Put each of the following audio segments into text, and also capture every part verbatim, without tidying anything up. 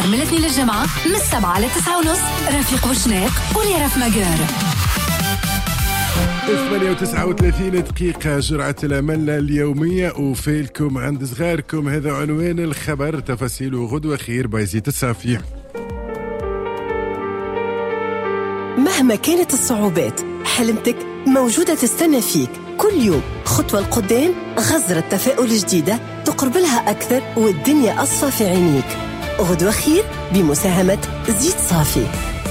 النهار من الاثنين للجمعة من السبعة لتسعة ونص. رفيق وشناق وليرف مجار. ثمانية وتسعة وثلاثين دقيقة جرعة الأمل اليومية وفيلكم عند صغاركم. هذا عنوان الخبر، تفاصيله غدوة خير بايزيد الصافي. مهما كانت الصعوبات حلمتك موجودة تستنى فيك كل يوم. خطوة لقدام، غزرة تفاؤل جديدة تقرب لها أكثر والدنيا أصفى في عينيك. غدوة خير بمساهمة زيت صافي.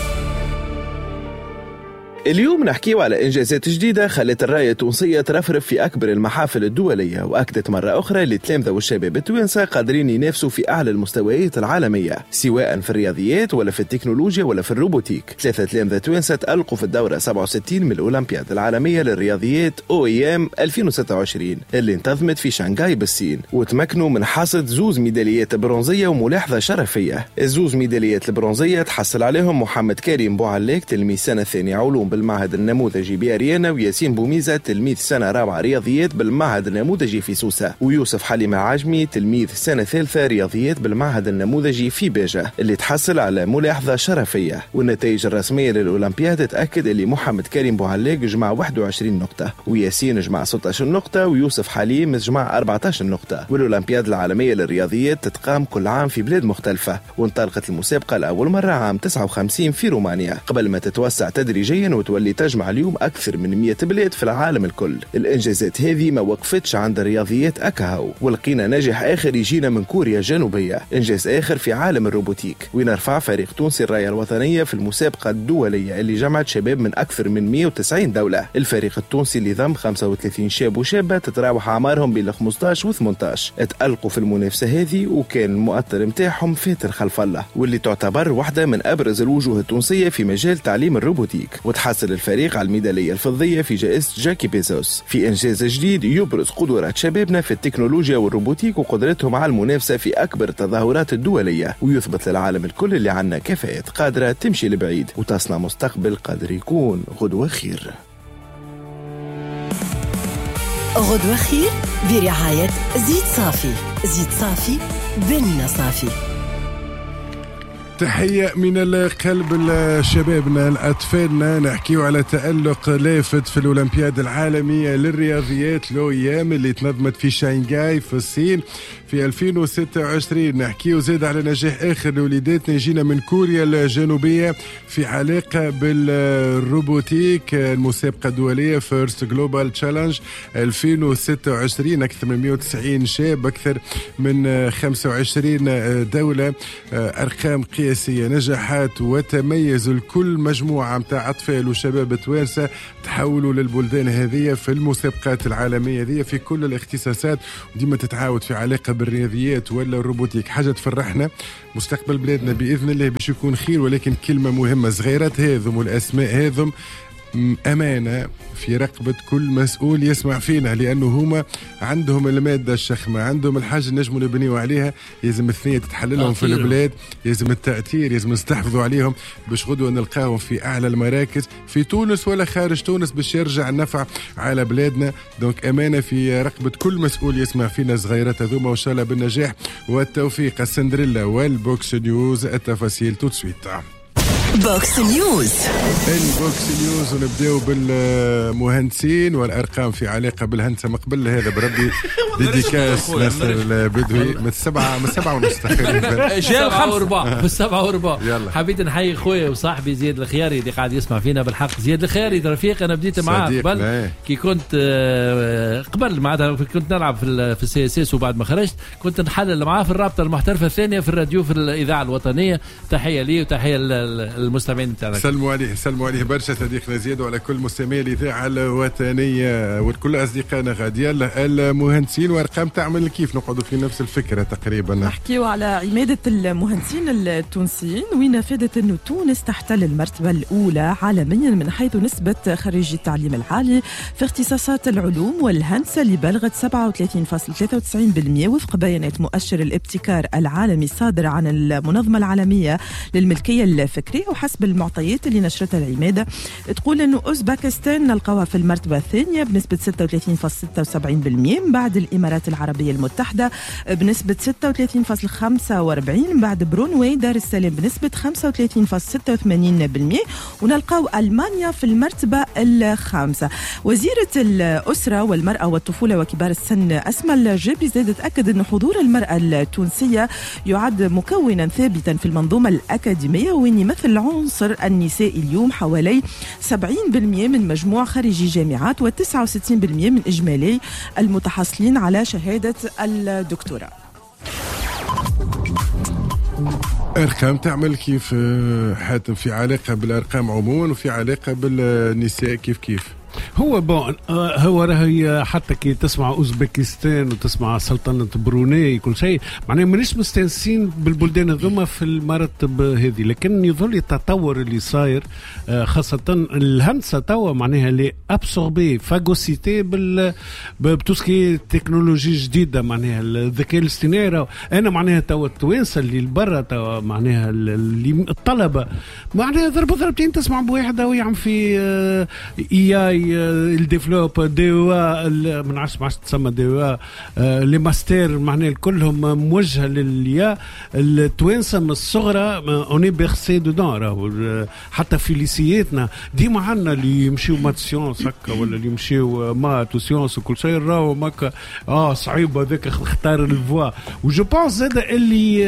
اليوم نحكيو على إنجازات جديدة خلت الراية التونسية ترفرف في أكبر المحافل الدولية، وأكدت مرة أخرى للتلامذة والشباب التوانسة قادرين ينافسوا في أعلى المستويات العالمية، سواء في الرياضيات ولا في التكنولوجيا ولا في الروبوتيك. ثلاثة تلامذة توانسة تألقوا في الدورة سبعة وستين من الأولمبياد العالمية للرياضيات أو إي إم ألفين وستة وعشرين اللي انتظمت في شنغهاي بالصين، وتمكنوا من حصد زوز ميداليات برونزية وملاحظة شرفية. الزوز ميداليات البرونزية تحصل عليهم محمد كريم بوعلاك تلميذ سنة ثانية علوم بالمعهد النموذجي بأريانا، وياسين بوميزة تلميذ سنة رابعة رياضيات بالمعهد النموذجي في سوسة، ويوسف حليمة عاجمي تلميذ سنة ثالثة رياضيات بالمعهد النموذجي في باجة اللي تحصل على ملاحظة شرفية. والنتائج الرسمية للأولمبياد تأكد اللي محمد كريم بوعلاك جمع واحد وعشرين نقطة، وياسين جمع ستة عشر نقطة، ويوسف حليم جمع أربعة عشر نقطة. والأولمبياد العالمية للرياضيات تتقام كل عام في بلاد مختلفة، وانطلقت المسابقة لأول مرة عام تسعة وخمسين في رومانيا قبل ما تتوسع تدريجيا وتولي تجمع اليوم أكثر من مئة بلاد في العالم الكل. الإنجازات هذه ما وقفتش عند الرياضيات أكهو، ولقينا ناجح آخر يجينا من كوريا الجنوبية، إنجاز آخر في عالم الروبوتيك. ونرفع فريق تونسي الراية الوطنية في المسابقة الدولية اللي جمعت شباب من أكثر من مئة وتسعين دولة. الفريق التونسي اللي ضم خمسة وثلاثين شاب وشابة تتراوح أعمارهم بين خمسة عشر و ثمانية عشر اتألقوا في المنافسة هذه، وكان المؤطر متاعهم فاتر خلف الله، واللي تعتبر واحدة من أبرز الوجوه التونسية في مجال تعليم الروبوتيك. وتحصل الفريق على الميدالية الفضية في جائزة جاكي بيزوس في إنجاز جديد يبرز قدرات شبابنا في التكنولوجيا والروبوتيك وقدرتهم على المنافسة في أكبر التظاهرات الدولية، ويثبت للعالم الكل اللي عنا كفاءات قادرة تمشي لبعيد وتصنع مستقبل قادر يكون غدوة خير. غدوة خير برعاية زيت صافي. زيت صافي بن صافي. تحية من القلب لشبابنا الأطفالنا. نحكيو على تألق لافت في الأولمبياد العالمية للرياضيات لويام اللي تنظمت في شنغهاي في الصين في ألفين وستة وعشرين. نحكيو زاد على نجاح آخر لوليداتنا يجينا من كوريا الجنوبية في علاقة بالروبوتيك، المسابقة الدولية فيرست جلوبال تشالنج ألفين وستة وعشرين. أكثر من مئة وتسعين شاب، أكثر من خمسة وعشرين دولة، أرقام قياسية، نجاحات وتميز. الكل مجموعة متاع أطفال وشباب توانسة تحولوا للبلدان هذه في المسابقات العالمية هذه في كل الاختصاصات، وديما تتعاود في علاقة بالرياضيات ولا الروبوتيك. حاجة تفرحنا. مستقبل بلادنا بإذن الله باش يكون خير، ولكن كلمة مهمة، صغيرات هذم والأسماء هذم أمانة في رقبة كل مسؤول يسمع فينا، لأنه هما عندهم المادة الشخمة، عندهم الحاجة نجموا نبنيوا عليها. لازم الثنية تتحللهم في البلاد، لازم التأثير، لازم نستحفظوا عليهم باش غدوة نلقاهم في أعلى المراكز في تونس ولا خارج تونس باش يرجع النفع على بلادنا. دونك أمانة في رقبة كل مسؤول يسمع فينا صغيرات هذوما، وإن شاء الله بالنجاح والتوفيق. السندريلا والبوكس نيوز، التفاصيل تو سويت. بوكس نيوز. البوكس نيوز، ونبداو بالمهندسين والارقام في علاقه بالهندسه. مقبل هذا بربي ديديكاس ناصر البدوي من السبعه من السبعه ونص تقريبا جاء الخمسة وربع في السبعة وربع. حبيت نحيي خويا وصاحبي زياد الخياري اللي قاعد يسمع فينا بالحق. زياد الخياري رفيق، انا بديت معاه قبل كي كنت قبل معناتها كنت نلعب في في السي اس اس، وبعد ما خرجت كنت نحلل معاه في الرابطه المحترفه الثانيه في الراديو في الاذاعه الوطنيه. تحيه لي وتحيه المستمعين بتاعنا. سلموا عليه سلموا عليه برشا صديقنا زياد، وعلى كل مستمعي الاذاعه الوطنيه وكل اصدقائنا غادي. يلا المهندسين وارقام تعمل كيف نقعدوا في نفس الفكره تقريبا. نحكيوا على عماده المهندسين التونسيين، وين افادت انه تونس تحتل المرتبه الاولى عالميا من حيث نسبه خريجي التعليم العالي في اختصاصات العلوم والهندسه اللي بلغت سبعة وثلاثين فاصلة ثلاثة وتسعين بالمئة وفق بيانات مؤشر الابتكار العالمي الصادر عن المنظمه العالميه للملكيه الفكريه. وحسب المعطيات اللي نشرتها العمادة تقول أنه أوزباكستان نلقاوها في المرتبة الثانية بنسبة ستة وثلاثين فاصلة ستة وسبعين بالمئة، من بعد الإمارات العربية المتحدة بنسبة ستة وثلاثين فاصلة خمسة وأربعين، من بعد برونواي دار السلام بنسبة خمسة وثلاثين فاصلة ستة وثمانين بالمئة، ونلقاو ألمانيا في المرتبة الخامسة. وزيرة الأسرة والمرأة والطفولة وكبار السن أسماء الجابري زادت أكد أن حضور المرأة التونسية يعد مكونا ثابتا في المنظومة الأكاديمية، وين يمثل عنصر النساء اليوم حوالي سبعين بالمئة من مجموع خريجي جامعات وتسعة وستين بالمئة من إجمالي المتحصلين على شهادة الدكتوراه. أرقام تعمل كيف حاتم، في علاقة بالأرقام عموما وفي علاقة بالنساء كيف كيف هو بون هو راهي حتى كي تسمع أوزبكستان وتسمع سلطنة بروناي كل شيء معناه مانيش مستانسين بالبلدان هذوما في المراتب هذه، لكن يظل التطور اللي صاير خاصة الهندسة توا معناها اللي أبسوربي فاغوسيتي بال بتوسكي تكنولوجي جديدة معناها الذكاء الاصطناعي. أنا معناها توا التوانسة اللي البرة توا معناها اللي الطلبة معناها ضربة ضربتين تسمع بواحد أو يعمل في إي آي الديفلوب دي او من عشر ما تسمى دي او لي ماستر معناه كلهم موجهه لليا التوانسه من الصغرى اوني بيرسي دودون. حتى في ليسياتنا ديما عندنا اللي يمشيو مات سيونس هكا ولا اللي يمشيو مات وسيونس وكل شيء راهو ماك اه صعيب هذاك اختار الفوا. وجو بونس زاد اللي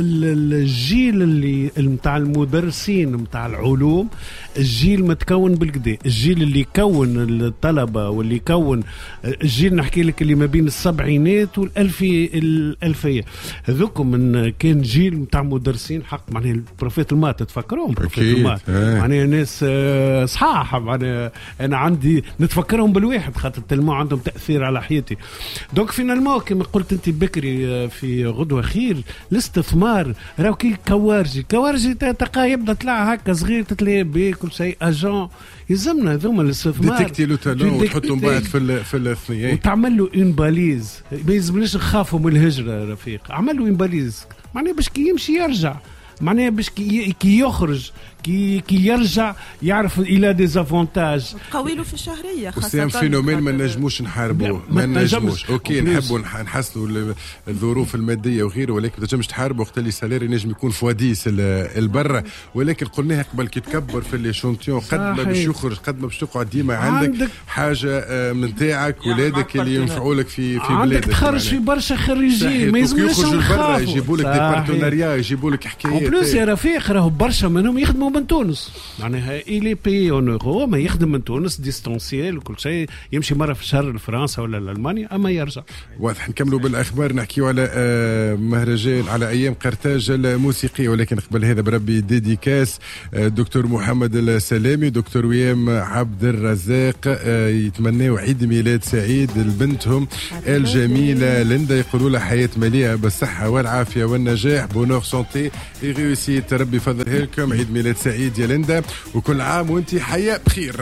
الجيل اللي نتاع المدرسين نتاع العلوم الجيل متكون بالكدا، الجيل اللي كون الطلبة واللي كون الجيل نحكي لك اللي ما بين السبعينات والألفية الألفية هذوكم من كان جيل متاع مدرسين حق معناه البروفيت المات تفكرهم بروفيت المات معناه ناس صحاح معناه أنا عندي نتفكرهم بالواحد خاطر تلمو عندهم تأثير على حياتي. دونك فينالمون كما قلت انت بكري في غدوة خير الاستثمار راهو كي كوارجي كوارجي تلقى يبدا طلع هكا صغير تتلاقى بيه كل شيء اجون يلزمنا هذوما الاستثمار ديتكتي لو تالون وتحطهم بعد في في الاثنين وتعمل له اون باليز. ما يلزمناش نخافوا من الهجره رفيق، عمل له اون باليز معناه باش كي يمشي يرجع معناه باش كي كي يخرج كي كي يرجع يعرف الى دي زافونتاج قويلو في الشهريه خاصه وسيم فينومين ما نجموش نحاربوه ما نجموش اوكي نحبوا نحسنوا الظروف الماديه وغيره ولكن ما تنجمش تحاربوا وقت اللي سالاري نجم يكون فواديس البرة. ولكن قلناها قبل كي تكبر في لي شونتيون قد ما باش يخرج قد ما باش تقعد ديما عندك, عندك حاجه من تاعك ولادك اللي ينفعوا لك في في بلادك تخرج في برشا خريجين ما يلزمش يخرجوا لبرا يجيبوا لك دي بارتناريا يجيبوا لك حكايات بلوس يا رفيق راهو برشا منهم يخدموا من تونس معناها إلي بي اون اورو ما يخدم من تونس ديستانسيال وكل شيء يمشي مرة في الشهر لفرنسا ولا لألمانيا أما يرجع. واضح. نكملوا بالأخبار نحكيوا على مهرجان على أيام قرطاج الموسيقية ولكن قبل هذا بربي ديديكاس دكتور محمد السلامي دكتور ويام عبد الرزاق يتمنوا عيد ميلاد سعيد لبنتهم الجميلة ليندا يقولوا لها حياة مليئة بالصحة والعافية والنجاح بونور سانتي ريوسيت ربي يفضلها لكم عيد ميلاد سعيد يا ليندا وكل عام وانتي حياة بخير.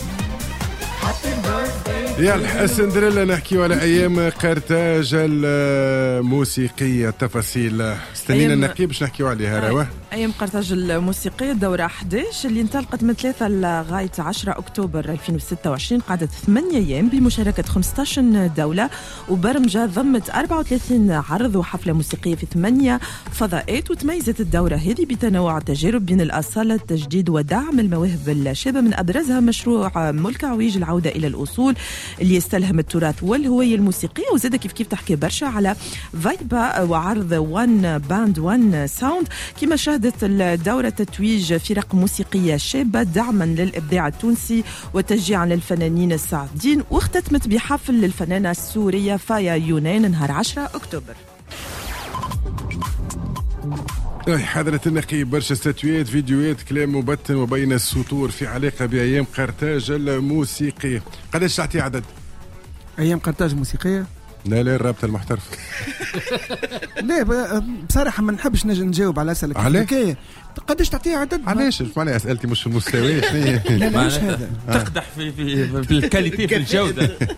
يلا السندريلا نحكيو على ايام قرطاج الموسيقيه تفاصيل استنينا نحكي باش نحكيو عليها روا ايام قرطاج الموسيقيه الدوره أحد عشر اللي انطلقت من ثلاثة لغايه عشرة اكتوبر ألفين وستة وعشرين قعدت ثمانية ايام بمشاركه خمسة عشر دوله وبرمجه ضمت أربعة وثلاثين عرض وحفله موسيقيه في ثمانية فضاءات. وتميزت الدوره هذه بتنوع التجارب بين الاصاله التجديد ودعم المواهب الشابه من ابرزها مشروع ملك عويج العوده الى الاصول اللي يستلهم التراث والهوية الموسيقية. وزاد كيف كيف تحكي برشا على فايبا وعرض وان باند وان ساوند كما شهدت الدورة تتويج فرق موسيقية شابة دعما للإبداع التونسي وتشجيعا للفنانين الصاعدين واختتمت بحفل للفنانة السورية فايا يونان نهار عشرة أكتوبر. حضرة النقيب برشا ستاتويات فيديوهات كلام مبتن وبين السطور في علاقة بأيام قرطاج الموسيقية. قداش تعطي عدد أيام قرطاج الموسيقية؟ لا لا الرابطة المحترف لا بصراحة ما نحبش نجي نجاوب على أسئلة عليك قداش تعطيه عدد؟ علاش معناها أسئلتي مش في المستوى لا لا مش هذا تقدح في في في الكاليتي في الجودة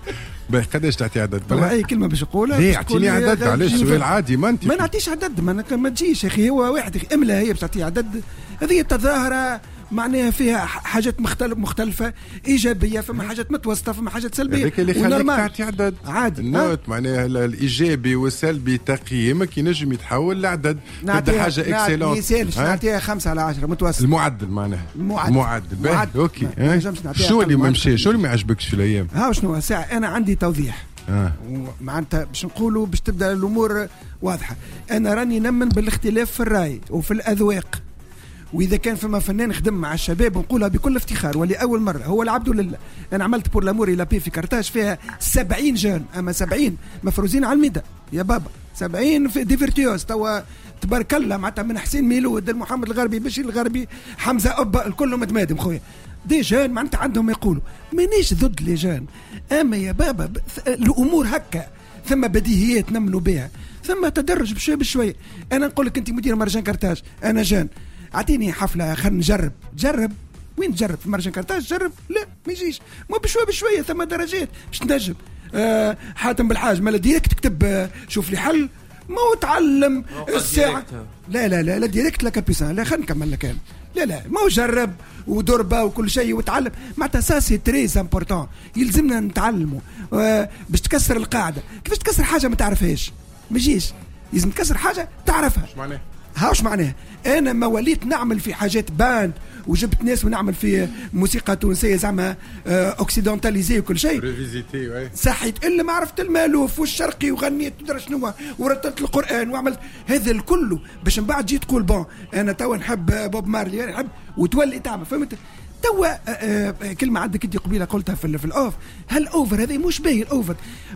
باهي قداش تعطي عدد؟ والله اي كلمه باش نقولها. ليه اعطيني عدد؟ علاش سؤال عادي ما انت ما نعطيش عدد، ما, ما تجيش يا اخي. هو واحد املا هي باش تعطي عدد. هذه تظاهره معناها فيها حاجات مختلف مختلفه ايجابيه، فما حاجات متوسطه، فما حاجات سلبيه. هذاك اللي خليك تعطي عدد عادي. النوت معناها الايجابي والسلبي تقييمك ينجم يتحول لعدد. تبدا حاجه اكسلونت نعطيها خمسة على عشرة متوسط. المعدل معناها المعدل معدل باهي اوكي. شو اللي ما مشى؟ شو اللي ما عجبكش في الايام؟ ها شنو ساعه انا عندي توضيح. آه. معناتها باش نقولوا باش تبدا الامور واضحه. انا راني نمن بالاختلاف في الراي وفي الاذواق، واذا كان فما فنان خدم مع الشباب نقولها بكل افتخار ولأول مره هو العبد لله. انا عملت بور لامور الى بي في كارتاج فيها سبعين جون، اما سبعين مفروزين على الميدان يا بابا، سبعين في ديفيرتيوز توا تبارك الله. معناتها من حسين ميلود محمد الغربي بشير الغربي حمزه أبا الكل متمادم خويا دي جان. معناتها عندهم يقولوا مانيش ضد لي جان، اما يا بابا الامور هكا ثم بديهيات نمنوا بها، ثم تدرج بشوي بشوي. انا نقول لك انت مدير مهرجان كارتاج، انا جان اعطيني حفله خلينا نجرب. جرب وين تجرب؟ في مهرجان كارتاج جرب؟ لا ما يجيش. ما بشوي بشويه ثم درجات باش تنجم. أه حاتم بالحاج مالا ديريكت تكتب أه شوف لي حل، ما تعلم الساعه. لا لا لا لا ديريكت لا كابيسان. لا خلينا نكمل لك انا. لا لا ما هو جرب ودربه وكل شيء وتعلم. معناتها سا سي تريز امبورطون، يلزمنا نتعلموا أه باش تكسر القاعده. كيفاش تكسر حاجه ما تعرفهاش؟ ما يجيش. لازم تكسر حاجه تعرفها. ايش معناه؟ هاوش معناها انا ما وليت نعمل في حاجات باند وجبت ناس ونعمل في موسيقى تونسيه زعما اوكسيدونتاليزي وكل شيء ريفيزيتي صحيت الا ما عرفت المالوف والشرقي وغنيت تدري شنو ورتلت القران وعملت هذا الكل باش من بعد جيت تقول بون انا توا نحب بوب مارلي انا نحب وتولي تعمل. فهمت؟ توا كلمه عندك انت قبيله قلتها في في الاوف. هل اوفر هذا مش باهي الاوفر.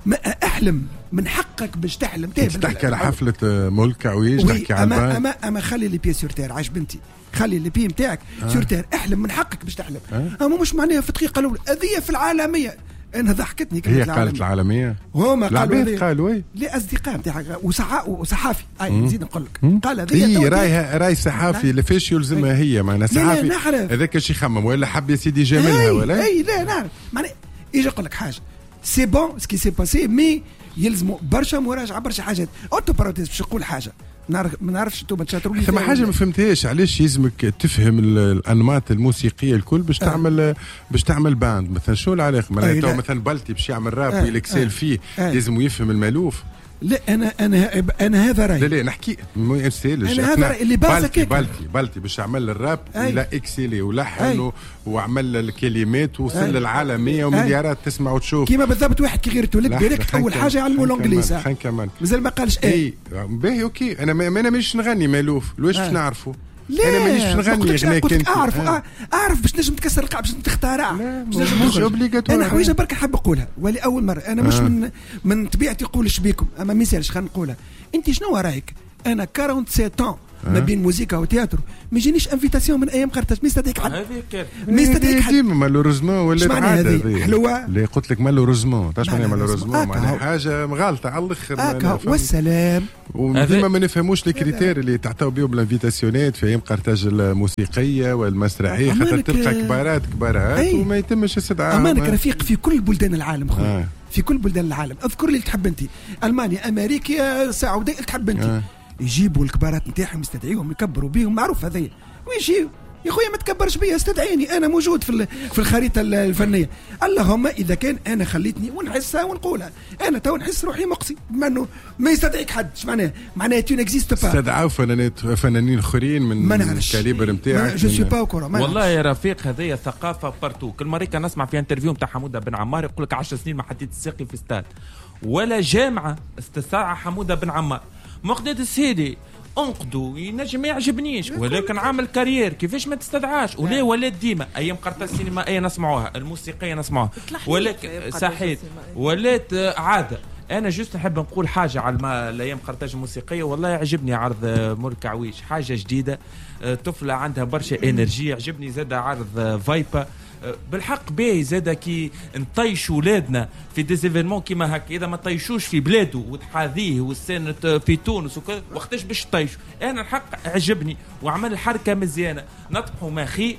احلم من حقك باش تحلم. تحكي على حفله ملك عويش تحكي على اما اما اما خلي لي بي سورتير عايش بنتي، خلي اللي بي نتاعك آه. سورتير. احلم من حقك باش تحلم آه. اما مش معناها في الدقيقه الاولى هذه في العالميه. انا ضحكتني هي قالت العالميه هما قالوا قالوا وي لي اصدقاء نتاعك وصحافي اي نزيد نقول لك قال هذه هي راي راي صحافي اللي فاش يلزمها هي معناها صحافي هذاك شي يخمم ولا حب يا سيدي جاملها ولا اي لا نعرف معناها يجي يقول لك حاجه سي بون سكي سي باسي مي يلزموا برشا مراجعه برشا حاجات. اوتو بارونتيز باش نقول حاجه نعرف ما نعرفش انتم تشاطروا لي ثم حاجه ما فهمتهاش علاش يلزمك تفهم الانماط الموسيقيه الكل باش تعمل آه. باش تعمل باند مثلا. شو العلاقه معناتها مثلا بلتي باش يعمل راب آه. ويلكسيل آه. فيه آه. لازم يفهم المالوف. لا انا انا انا هذا رايي. لا لا نحكي ما يسالش انا هذا اللي باسك بلتي بلتي بلتي باش يعمل الراب الى اكسيلي ولحن وعمل الكلمات ووصل للعالميه ومليارات تسمع وتشوف كيما بالضبط. واحد كي غير تولد ديريكت اول حاجه يعلموا الانجليزي خلينا كمان مازال ما قالش اي باهي اوكي. انا ما انا مانيش نغني مالوف واش باش نعرفوا. لا انا مانيش نغني هناك انت اعرف آه. اعرف باش نجم تكسر القاع باش تخترع مش اوبليغاتوار. انا حويجه برك حاب نقولها ولاول مره. انا مش آه. من من طبيعتي نقولش بيكم اما ما يسالش خلينا نقولها. انت شنو رايك؟ انا سبعة وأربعين طون ما بين موسيقى وتياترو ما يجينيش انفيتاسيون من ايام قرطاج ما يستدعيك حد ما يستدعيك حد ديما مالوريزمون ولا عاده حلوه. اللي قلت لك مالوريزمون تاش معناها مالوريزمون معناها حاجه مغالطه على الاخر والسلام. وديما ما نفهموش لي كريتير اللي تعطيو بهم الانفيتاسيونات في ايام قرطاج الموسيقيه والمسرحيه خاطر تلقى كبارات كبارات وما يتمش استدعاء. امانك رفيق في كل بلدان العالم خويا آه. في كل بلدان العالم. اذكر لي تحب انت المانيا امريكا سعوديه تحب انت آه. يجيبوا الكبارات نتاعهم يستدعيهم يكبروا بيهم معروف هذايا ويجيو يا خويا ما تكبرش بيا استدعيني انا موجود في في الخريطه الفنيه. اللهم اذا كان انا خليتني ونحسها ونقولها انا تو نحس روحي مقصي بما انه ما يستدعيك حد. ايش معناه؟ معناه تو نكزيست با. استدعوا فنانين فنانين اخرين من الكاليبر نتاعك. جو سي با كورا والله يا رفيق هذه ثقافه بارتو. كل مره كان نسمع في انترفيو نتاع حموده بن عمار يقول لك عشر سنين ما حطيت الساقي في استاد ولا جامعه استساع حموده بن عمار. مقداد السيدي انقدوا ينجم ما يعجبنيش ولكن عامل كارير كيفاش ما تستدعاش ولا ولات ديما ايام قرطاج السينما اي نسمعوها الموسيقيه نسمعوها ولكن صحيت ولات عاده. انا جوست نحب نقول حاجه على الايام قرطاج الموسيقيه. والله يعجبني عرض ملك عويش حاجه جديده طفله عندها برشا انرجي. عجبني زاد عرض فايبا بالحق باهي زادا كي نطيشوا ولادنا في ديزيفينمون كيما هكا. اذا ما طيشوش في بلاده وتحاذيه والسنة في تونس وكذا وقتاش باش طيشوا. انا الحق عجبني وعمل حركه مزيانه نطحوا ماخي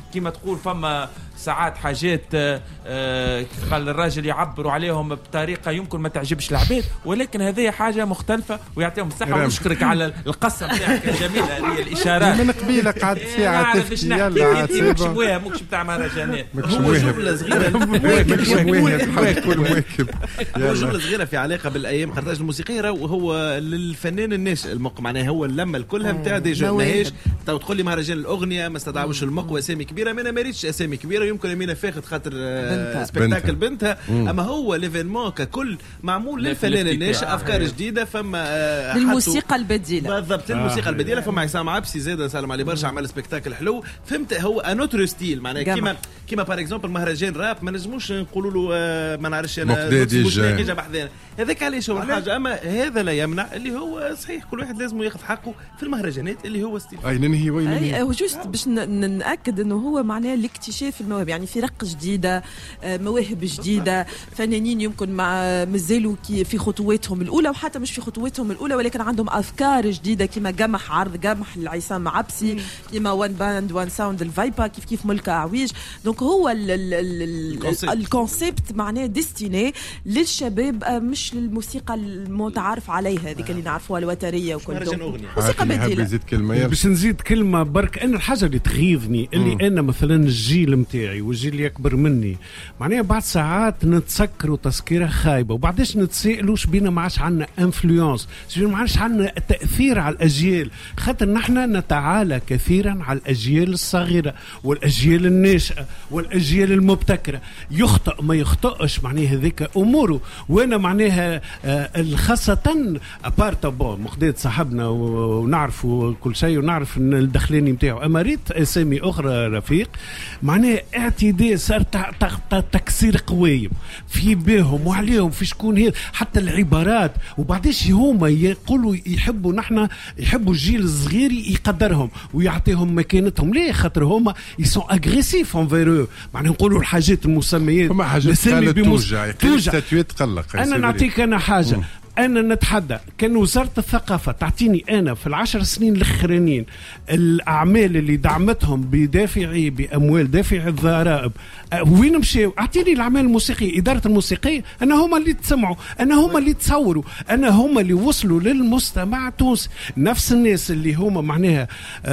كما تقول فما ساعات حاجات آه قال الراجل يعبروا عليهم بطريقه يمكن ما تعجبش العباد، ولكن هذه حاجه مختلفه ويعطيهم الصحه. ونشكرك على القصه نتاعك الجميله هذه الاشارات من قبيله قعدت ساعه تفتي. يلا ماكش موهب ماكش بتاع مهرجانات. هو جمله صغيره ماكش موهب تكون مواكب. هو جمله صغيره في علاقه بالايام قرطاج الموسيقيه، وهو للفنان الناشئ المق معناها هو اللمه الكلها نتاع دي جو ماهيش تو تقول لي مهرجان الاغنيه ما استدعوش المق واسامي كبيره. ما انا ما ريتش اسامي كبيره، يمكن امينه فاخذ خاطر سبيكتاكل بنتها, بنتها. اما هو ليفينمون ككل معمول للفنان الناشئ، افكار جديده. فما للموسيقى البديله بالضبط، للموسيقى آه. البديله. فما عصام عبسي زاد سلام عليه برشا عمل سبيكتاكل حلو. فهمت هو انوتر ستيل معناها كيما كيما بار اكزومبل مهرجان راب ما نجموش نقولوا له آه ما نعرفش انا مش بحذانا هذاك علاش هو حاجه. اما هذا لا يمنع اللي هو صحيح كل واحد لازم ياخذ حقه في المهرجانات اللي هو ستيل. اي ننهي وين اي هو جوست باش ناكد انه هو معناه الاكتشاف المواهب، يعني فرق جديده مواهب جديده فنانين يمكن مع مازالوا في خطواتهم الاولى وحتى مش في خطواتهم الاولى ولكن عندهم افكار جديده كما جمح عرض جمح العصام عبسي كما وان باند وان ساوند الفايبا كيف كيف ملكه عويج. دونك هو الكونسيبت معناه ديستيني للشباب مش للموسيقى المتعارف عليها هذيك اللي نعرفوها الوتريه وكل موسيقى بديله. باش نزيد كلمه برك انا الحاجه اللي تغيظني اللي مم. انا مثلا الجيل نتاعي والجيل اللي اكبر مني معناها بعد ساعات نتسكروا تسكيره خايبه وبعدش نتسائلوا اش بينا ما عادش عندنا انفلونس، ما عادش عندنا تاثير على الاجيال، خاطر نحن نتعالى كثيرا على الاجيال الصغيره والاجيال الناشئه والاجيال المبتكره. يخطئ ما يخطئش معناها هذيك اموره. وانا معناها آه خاصه ابارت بون مقداد صاحبنا ونعرفوا كل شيء ونعرف ان الدخلاني نتاعو. اما ريت اسامي اخرى رفيق معناها اعتداء صار تكسير قوايم في بهم وعليهم في شكون هي حتى العبارات. وبعديش هما يقولوا يحبوا نحن يحبوا الجيل الصغير يقدرهم ويعطيهم مكانتهم. ليه؟ خاطر هما يسون اغريسيف انفيرو معناها نقولوا الحاجات المسميات هما حاجات توجع توجع تقلق. انا نعطيك انا حاجه م. أنا نتحدى كان وزارة الثقافة تعطيني أنا في العشر سنين الأخرانيين الأعمال اللي دعمتهم بدافعي بأموال دافع الضرائب وين مشاو؟ أعطيني الأعمال الموسيقية إدارة الموسيقية أنا هم اللي تسمعوا أنا هم اللي تصوروا أنا هم اللي وصلوا للمستمع التونسي. نفس الناس اللي هم معناها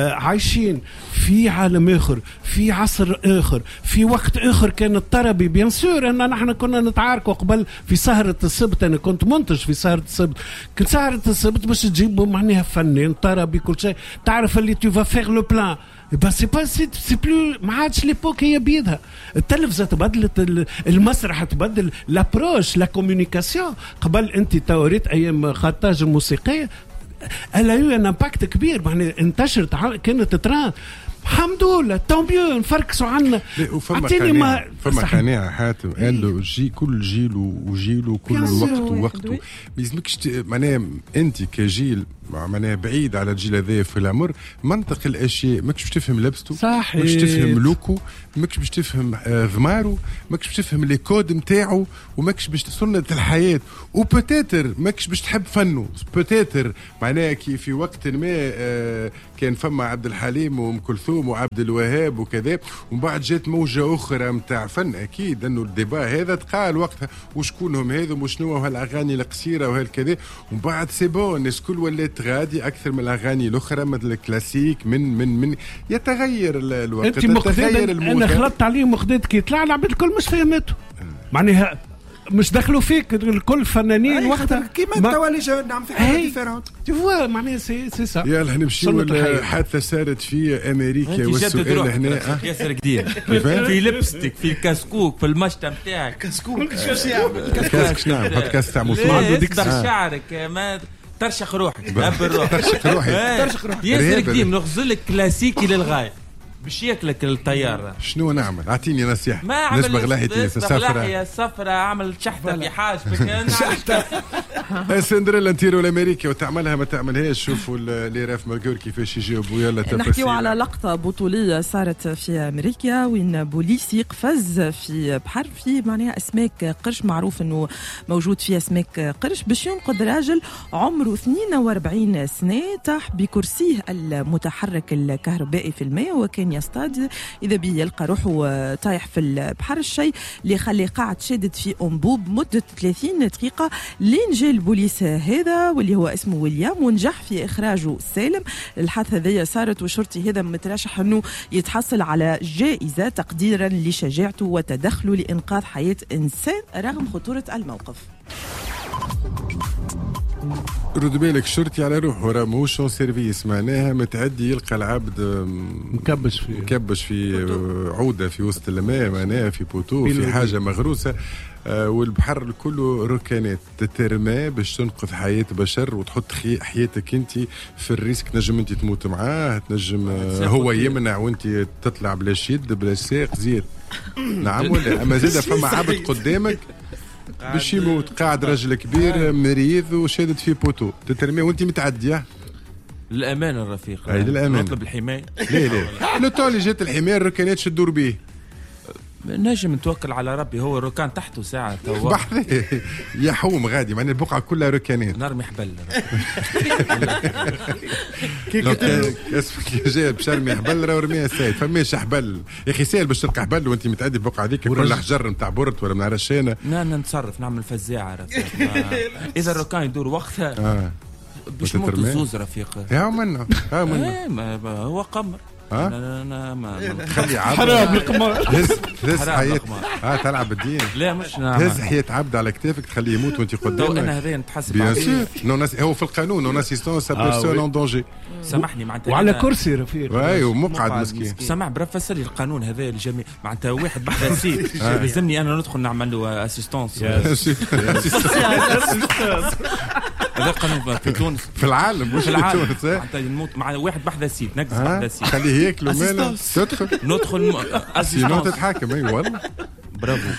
عايشين في عالم آخر في عصر آخر في وقت آخر كان الطربي بيان سور أن نحن كنا نتعاركوا قبل في سهرة السبت. أنا كنت منتج في سهرة السبت كنت سهرة السبت باش تجيبوا معناها فنان طربي كل شيء تعرف اللي تو فا فيغ لو بلان با سي با سي سي بلو ما عادش ليبوك هي بيدها. التلفزه تبدلت المسرح تبدل لابروش لا كومونيكاسيون. قبل انت توريت ايام خطاج الموسيقيه الا يو ان امباكت كبير معناها انتشرت كانت تران الحمد لله طومبيو نفركسوا عنا. اعطيني ما فما قناعه حاتم قال له جي كل جيل وجيل وكل وقت ووقته ما يلزمكش معناها انت كجيل معناها بعيد على الجيل هذا في العمر منطق الاشياء ماكش باش تفهم لبسته ماكش تفهم لوكو ماكش باش تفهم ضمارو ماكش باش تفهم لي كود نتاعو وماكش باش سنة الحياه وبوتيتر ماكش باش تحب فنه بوتيتر معناها كي في وقت ما كان فما عبد الحليم وام كلثوم وعبد الوهاب وكذا ومن بعد جات موجه اخرى نتاع فن اكيد انه الديبا هذا تقال وقتها وشكونهم هذم وشنو هالاغاني القصيره وهالكذا ومن بعد سي بون الناس كل ولات غادي اكثر من الاغاني الاخرى مثل الكلاسيك من من من يتغير الوقت يتغير المود. انا خلطت عليه مخدات كي طلع العباد الكل مش فهمته معناها مش دخلوا فيك الكل فنانين وقتها كيما تولي نعم في حاجه ديفيرونت تفوا معناها سي سي سا. يلا نمشيو لحادثه صارت في امريكا والسؤال هنا ياسر جديد في لبستك في الكاسكوك في المشطه نتاعك كاسكوك شو يعمل كاسكوك نعم بودكاست تاع مسمار ديك شعرك ما ترشخ روحك بالروح ترشخ روحي ترشخ روحي ياسر قديم نغزلك كلاسيكي للغايه باش ياكلك الطياره. شنو نعمل؟ اعطيني نصيحه. ما نصبغ لحيتي صفراء يا صفراء اعمل شحته في حاجبك شحته سندريلا نطيروا لامريكا وتعملها ما تعملهاش. شوفوا لي راف ماغور كيفاش يجاوبوا. يلا تفاصيل. نحكيو على لقطه بطوليه صارت في امريكا وين بوليسي قفز في بحر في معناها اسماك قرش معروف انه موجود فيه اسماك قرش باش ينقذ راجل عمره اثنين وأربعين سنه طاح بكرسيه المتحرك الكهربائي في الماء وكان كينيا ستاد، إذا بيه يلقى روحه طايح في البحر. الشيء اللي يخلي قاعد شادد في أنبوب مدة ثلاثين دقيقة لين جاء البوليس هذا واللي هو اسمه ويليام ونجح في إخراجه سالم. الحادثة هذه صارت والشرطي هذا مترشح أنه يتحصل على جائزة تقديرا لشجاعته وتدخله لإنقاذ حياة إنسان رغم خطورة الموقف. رد بالك شرطي على روحه راه موش اون سيرفيس، معناها متعدي يلقى العبد مكبش في مكبش في عوده في وسط الماء، معناها في بوتو في حاجه مغروسه. آه والبحر كله ركانات تترمى باش تنقذ حياه بشر وتحط حياتك انت في الريسك. تنجم انت تموت معاه، تنجم آه هو يمنع وانت تطلع بلا شد بلا ساق زير. نعم ولا اما زاد فما عبد قدامك باش يموت، قاعد رجل كبير مريض وشادد في بوتو، تترمي وانت متعديه. للأمان الرفيق، اي للأمان. نطلب الحماية. لا لا لو طالي جات الحماية الركانات شو تدور بيه؟ نجم نتوكل على ربي، هو الركان تحته ساعة بحر يحوم غادي، معناها البقعة كلها ركانات. نرمي حبل اسمك جاي باش ارمي حبل راه رميها سايد، فماش حبل يا اخي ساهل باش تلقى حبل وانت متعدي البقعة هذيك كل حجر نتاع برت ولا من عرشانة. لا نتصرف نعمل فزاعة إذا الركان يدور وقتها آه. باش موت الزوز رفيق. يا منه ها منه هو قمر. ها لا لا ما خلي عبد حرام القمر هز هز حياة اه تلعب الدين. لا مش نعم. هز حياة عبد على كتافك تخليه يموت وانت قدامك. انا هذا نتحسب بيان سور نو هو في القانون نون اسيستونس ا بيرسون اون دونجي. سامحني معناتها وعلى كرسي رفيق اي ومقعد مسكين. سامع برا فسر لي القانون هذا للجميع معناتها واحد بحث سيت لازمني انا ندخل نعمل له اسيستونس. هذا قانون في تونس في العالم مش في تونس. معناتها نموت مع واحد بحث سيت نقص بحث سيت خليه ياكلوا ماله تدخل ندخل اسيستونس تتحكم. اي والله برافو.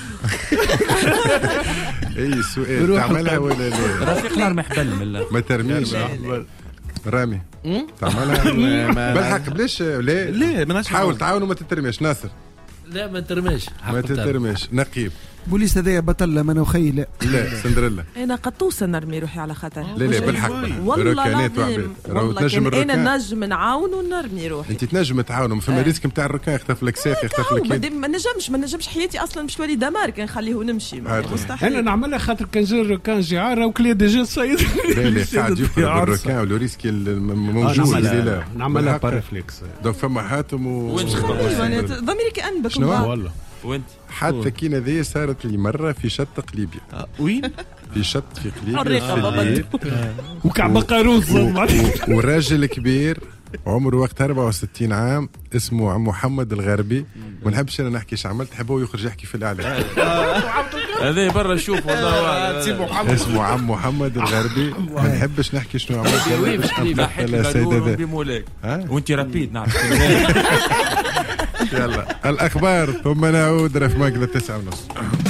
اي سؤال تعملها ولا لا؟ رفيق نرمي حبل من ما ترميش رامي تعملها بالحق بلاش لا لا حاول تعاون وما تترميش. ناصر لا ما ترميش ما تترميش. نقيب بوليس هذايا بطل ما نوخي لا لا سندريلا انا قطوسه نرمي روحي على خطر. لا لا بالحق والله العظيم والله انا نجم نعاون ونرمي روحي. انت تنجم تعاون ما فما ريسك نتاع الركان يختف لك ساق يختف لك يد. ما نجمش ما نجمش حياتي اصلا باش تولي دمار كان نخليه ونمشي مستحيل. انا نعملها خاطر كان جا الركان جعاره وكلي ديجا صيد. لا لا قاعد يقرب الركان ولو ريسك الموجود. لا نعملها بارفليكس دونك فما حاتم و ضميري كأنبك والله. وانت حتى كي ذي صارت لي مرة في شط قليبيا. وين؟ في شط في قليبيا في الليل وكعب قاروص وراجل كبير عمره وقت أربعة وستين عام اسمه عم محمد الغربي. ما نحبش انا نحكي ايش عملت، حبوا يخرج يحكي في الاعلام. هذا برا شوف والله اسمه عم محمد الغربي. ما نحبش نحكي شنو عملت بمولاك وانت رابيد. نعم يلا الاخبار ثم نعود رف ماكله تسعة ونص.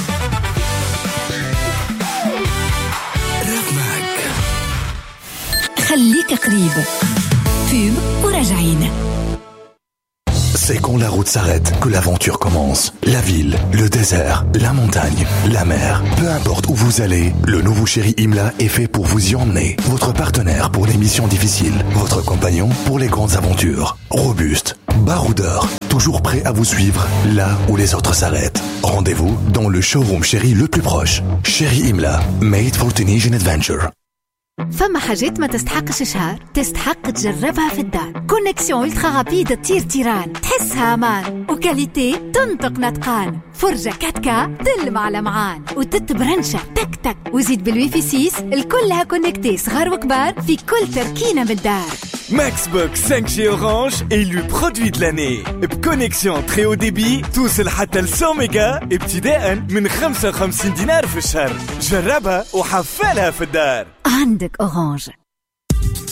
خليك قريب فيب وراجعين. C'est quand la route s'arrête que l'aventure commence. La ville, le désert, la montagne, la mer. Peu importe où vous allez, le nouveau Chéri Imla est fait pour vous y emmener. Votre partenaire pour les missions difficiles. Votre compagnon pour les grandes aventures. Robuste, baroudeur, toujours prêt à vous suivre là où les autres s'arrêtent. Rendez-vous dans le showroom Chéri le plus proche. Chéri Imla, made for Tunisian adventure. فما حاجات ما تستحقش شهر تستحق تجربها في الدار. كونيكسيون الترا رابيد تطير تيران تحسها امان وكاليتي تنطق نطقان. فرجة كاتكا تلمع لمعان وتتبرنشة تك تك وزيد بالويفي سيس الكلها كونكتي صغار وكبار في كل تركينة بالدار. Maxbox cinq G Orange élu produit de l'année. بكونيكسيون très haut débit توصل حتى ل cent mégas ابتداء من خمسة وخمسين دينار في الشهر. جربها وحفلها في الدار. عندك أورانج.